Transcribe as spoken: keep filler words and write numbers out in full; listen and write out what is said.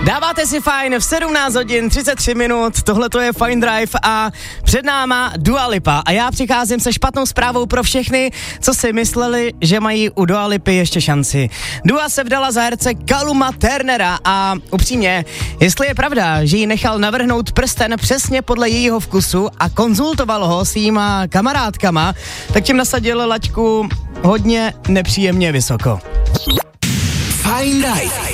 Dáváte si fajn v sedmnáct hodin třicet tři minut, tohle to je Fine Drive a před náma Dua Lipa a já přicházím se špatnou zprávou pro všechny, co si mysleli, že mají u Dua Lipy ještě šanci. Dua se vdala za herce Calluma Turnera a upřímně, jestli je pravda, že jí nechal navrhnout prsten přesně podle jejího vkusu a konzultoval ho s jíma kamarádkama, tak tím nasadil laťku hodně nepříjemně vysoko. Fine Drive.